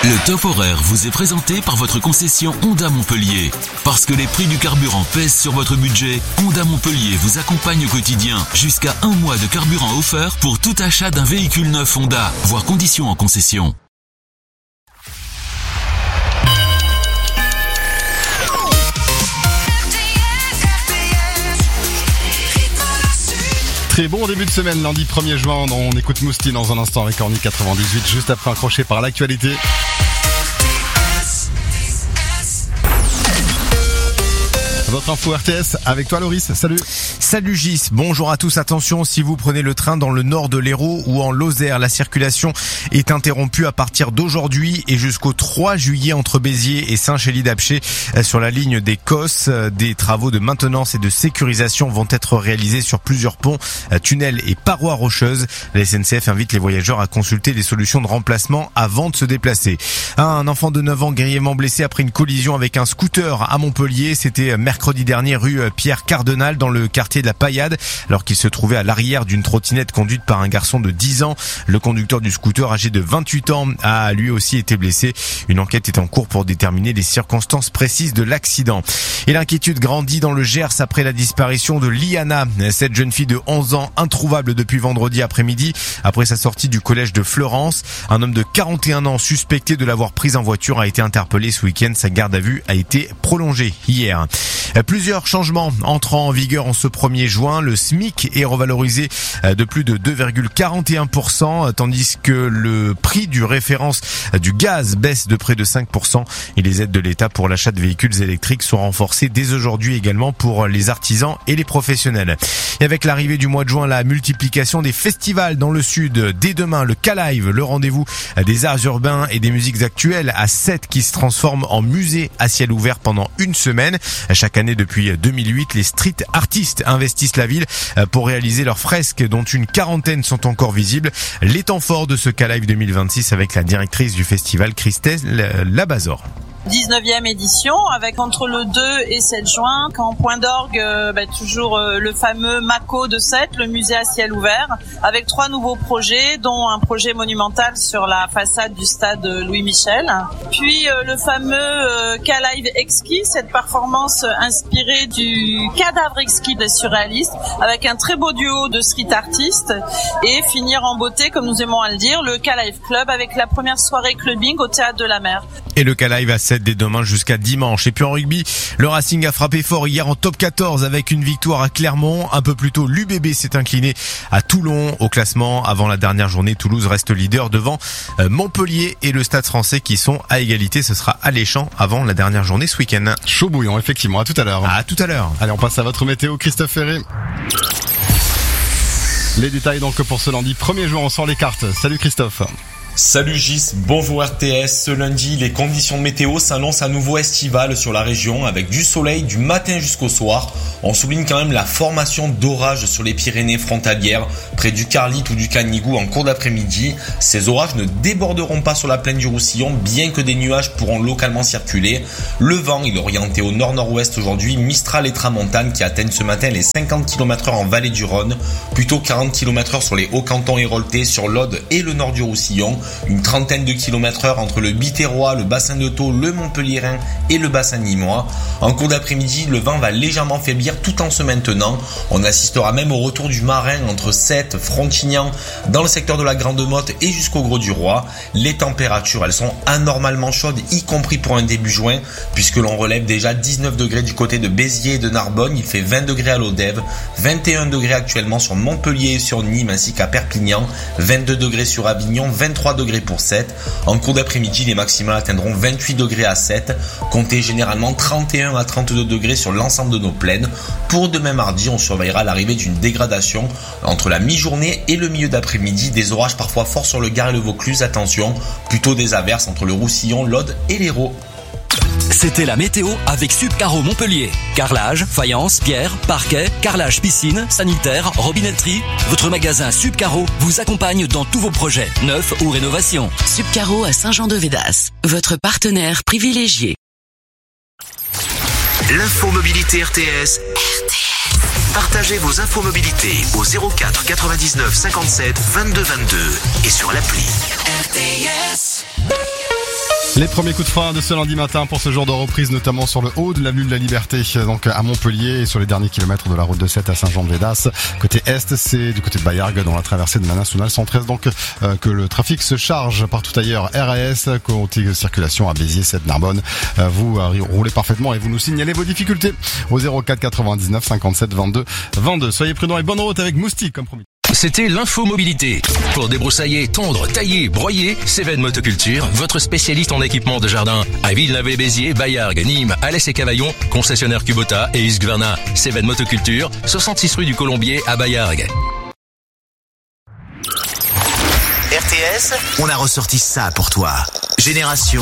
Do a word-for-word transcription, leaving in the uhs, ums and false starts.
Le top horaire vous est présenté par votre concession Honda Montpellier. Parce que les prix du carburant pèsent sur votre budget, Honda Montpellier vous accompagne au quotidien. Jusqu'à un mois de carburant offert pour tout achat d'un véhicule neuf Honda. Voir conditions en concession. Très bon début de semaine, lundi premier juin. On écoute Mousti dans un instant avec Orny quatre-vingt-dix-huit, juste après accroché par l'actualité. Votre info R T S avec toi Loris, salut. Salut Gis, bonjour à tous, attention si vous prenez le train dans le nord de l'Hérault ou en Lozère, la circulation est interrompue à partir d'aujourd'hui et jusqu'au trois juillet entre Béziers et Saint-Chély-d'Apcher sur la ligne des Cosses. Des travaux de maintenance et de sécurisation vont être réalisés sur plusieurs ponts, tunnels et parois rocheuses. La S N C F invite les voyageurs à consulter les solutions de remplacement avant de se déplacer. Un enfant de neuf ans grièvement blessé après une collision avec un scooter à Montpellier, c'était mercredi Mercredi dernier, rue Pierre Cardenal, dans le quartier de la Paillade, alors qu'il se trouvait à l'arrière d'une trottinette conduite par un garçon de dix ans. Le conducteur du scooter, âgé de vingt-huit ans, a lui aussi été blessé. Une enquête est en cours pour déterminer les circonstances précises de l'accident. Et l'inquiétude grandit dans le Gers après la disparition de Liana, cette jeune fille de onze ans, introuvable depuis vendredi après-midi, après sa sortie du collège de Fleurance. Un homme de quarante et un ans, suspecté de l'avoir prise en voiture, a été interpellé ce week-end. Sa garde à vue a été prolongée hier. Plusieurs changements entrant en vigueur en ce premier juin. Le SMIC est revalorisé de plus de deux virgule quarante et un pour cent, tandis que le prix du référence du gaz baisse de près de cinq pour cent. Et les aides de l'État pour l'achat de véhicules électriques sont renforcées dès aujourd'hui également pour les artisans et les professionnels. Et avec l'arrivée du mois de juin, la multiplication des festivals dans le sud. Dès demain, le K-Live, le rendez-vous des arts urbains et des musiques actuelles à Sète qui se transforme en musée à ciel ouvert pendant une semaine. Chaque année depuis deux mille huit, les street artistes investissent la ville pour réaliser leurs fresques dont une quarantaine sont encore visibles. Les temps forts de ce K-Live deux mille vingt-six avec la directrice du festival Christelle Labazor. dix-neuvième édition avec entre le deux et sept juin, qu'en point d'orgue, euh, bah, toujours euh, le fameux Mako de Sète, le musée à ciel ouvert, avec trois nouveaux projets, dont un projet monumental sur la façade du stade Louis Michel. Puis euh, le fameux euh, K-Live exquis, cette performance inspirée du cadavre exquis des surréalistes, avec un très beau duo de street artistes, et finir en beauté, comme nous aimons à le dire, le K-Live Club avec la première soirée clubbing au Théâtre de la Mer. Et le K-Live à Sète dès demain jusqu'à dimanche. Et puis en rugby, le Racing a frappé fort hier en top quatorze avec une victoire à Clermont. Un peu plus tôt, l'U B B s'est incliné à Toulon au classement. Avant la dernière journée, Toulouse reste leader devant Montpellier et le Stade Français qui sont à égalité. Ce sera alléchant avant la dernière journée ce week-end. Chaud bouillant, effectivement. À tout à l'heure. À tout à l'heure. Allez, on passe à votre météo, Christophe Ferré. Les détails donc pour ce lundi premier juin, on sort les cartes. Salut Christophe. Salut Gis, bonjour R T S. Ce lundi, les conditions météo s'annoncent à nouveau estivales sur la région avec du soleil du matin jusqu'au soir. On souligne quand même la formation d'orages sur les Pyrénées frontalières, près du Carlite ou du Canigou en cours d'après-midi. Ces orages ne déborderont pas sur la plaine du Roussillon, bien que des nuages pourront localement circuler. Le vent, il est orienté au nord-nord-ouest aujourd'hui, Mistral et Tramontane qui atteignent ce matin les cinquante kilomètres heure en vallée du Rhône, plutôt quarante kilomètres heure sur les Hauts-Cantons héroltais, sur l'Aude et le nord du Roussillon. Une trentaine de kilomètres heure entre le Biterrois, le bassin de Thau, le Montpellierin et le bassin nîmois. En cours d'après-midi, le vent va légèrement faiblir tout en se maintenant. On assistera même au retour du marin entre Sète, Frontignan, dans le secteur de la Grande Motte et jusqu'au Gros du Roi. Les températures, elles sont anormalement chaudes, y compris pour un début juin, puisque l'on relève déjà dix-neuf degrés du côté de Béziers et de Narbonne. Il fait vingt degrés à Lodève, vingt et un degrés actuellement sur Montpellier et sur Nîmes ainsi qu'à Perpignan, vingt-deux degrés sur Avignon, vingt-trois degrés pour Sète. En cours d'après-midi, les maximales atteindront vingt-huit degrés à Sète. Comptez généralement trente et un à trente-deux degrés sur l'ensemble de nos plaines. Pour demain mardi, on surveillera l'arrivée d'une dégradation entre la mi-journée et le milieu d'après-midi. Des orages parfois forts sur le Gard et le Vaucluse. Attention, plutôt des averses entre le Roussillon, l'Aude et l'Hérault. C'était la météo avec Subcaro Montpellier. Carrelage, faïence, pierre, parquet, carrelage piscine, sanitaire, robinetterie. Votre magasin Subcaro vous accompagne dans tous vos projets, neufs ou rénovations. Subcaro à Saint-Jean-de-Védas, votre partenaire privilégié. L'infomobilité R T S. R T S. Partagez vos infomobilités au zéro quatre quatre-vingt-dix-neuf cinquante-sept vingt-deux vingt-deux et sur l'appli. R T S. Les premiers coups de frein de ce lundi matin pour ce jour de reprise, notamment sur le haut de l'avenue de la Liberté, donc à Montpellier, et sur les derniers kilomètres de la route de Sète à Saint-Jean-de-Védas. Côté est, c'est du côté de Bayargues, dans la traversée de la nationale cent treize, donc euh, que le trafic se charge. Partout ailleurs, R A S, côté circulation à Béziers, Sète, Narbonne. Euh, vous euh, roulez parfaitement et vous nous signalez vos difficultés au zéro quatre quatre-vingt-dix-neuf cinquante-sept vingt-deux vingt-deux. Soyez prudents et bonne route avec Moustique comme promis. C'était l'info mobilité. Pour débroussailler, tondre, tailler, broyer, Cévennes Motoculture, votre spécialiste en équipement de jardin. À Villeneuve-les-Béziers, Bayargues, Nîmes, Alès et Cavaillon, concessionnaire Kubota et Husqvarna. Cévennes Motoculture, soixante-six rue du Colombier à Bayargues. R T S, on a ressorti ça pour toi. Génération